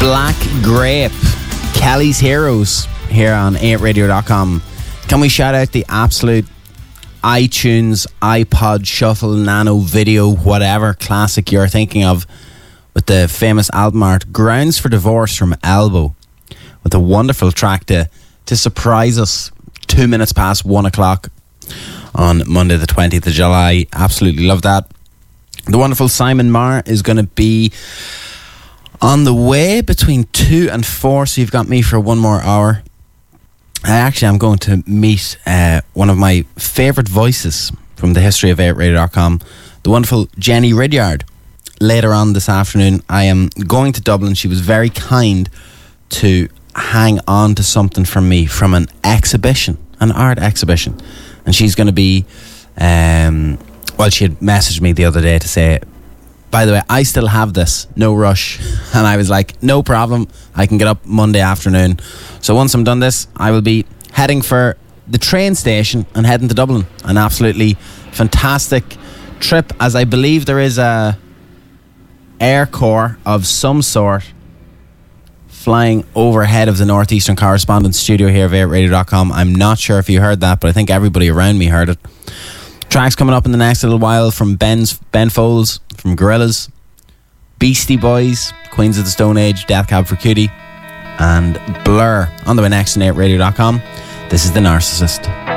Black Grape, Kelly's Heroes, here on 8radio.com. Can we shout out the absolute iTunes, iPod, Shuffle, Nano, Video, whatever classic you're thinking of, with the famous album art, Grounds for Divorce from Elbow, with a wonderful track to surprise us 2 minutes past 1 o'clock on Monday the 20th of July. Absolutely love that. The wonderful Simon Marr is going to be on the way between 2 and 4, so you've got me for one more hour. I'm going to meet one of my favourite voices from the history of 8radio.com, the wonderful Jenny Ridyard. Later on this afternoon, I am going to Dublin. She was very kind to hang on to something from me from an exhibition, an art exhibition. And she's going to be, she had messaged me the other day to say, by the way, I still have this, no rush. And I was like, no problem, I can get up Monday afternoon. So once I'm done this, I will be heading for the train station and heading to Dublin. An absolutely fantastic trip, as I believe there is a air corps of some sort flying overhead of the Northeastern Correspondence Studio here of 8radio.com. I'm not sure if you heard that, but I think everybody around me heard it. Tracks coming up in the next little while from Ben Folds, from Gorillaz, Beastie Boys, Queens of the Stone Age, Death Cab for Cutie, and Blur. On the way next on 8radio.com. This is The Narcissist.